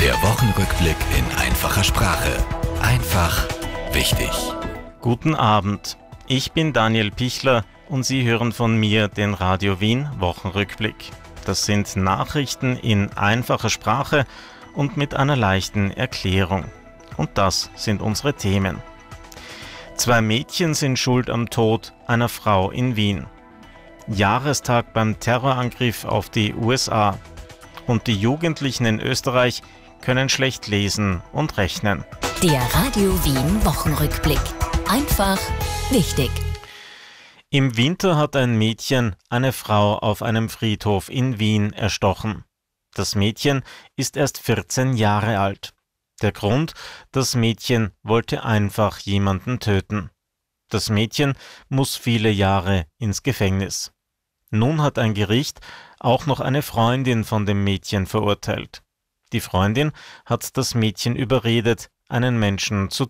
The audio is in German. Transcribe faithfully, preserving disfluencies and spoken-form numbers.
Der Wochenrückblick in einfacher Sprache. Einfach wichtig. Guten Abend, ich bin Daniel Pichler und Sie hören von mir den Radio Wien Wochenrückblick. Das sind Nachrichten in einfacher Sprache und mit einer leichten Erklärung. Und das sind unsere Themen. Zwei Mädchen sind schuld am Tod einer Frau in Wien. Jahrestag beim Terrorangriff auf die U S A. Und die Jugendlichen in Österreich können schlecht lesen und rechnen. Der Radio Wien Wochenrückblick. Einfach wichtig. Im Winter hat ein Mädchen eine Frau auf einem Friedhof in Wien erstochen. Das Mädchen ist erst vierzehn Jahre alt. Der Grund: das Mädchen wollte einfach jemanden töten. Das Mädchen muss viele Jahre ins Gefängnis. Nun hat ein Gericht auch noch eine Freundin von dem Mädchen verurteilt. Die Freundin hat das Mädchen überredet, einen Menschen zu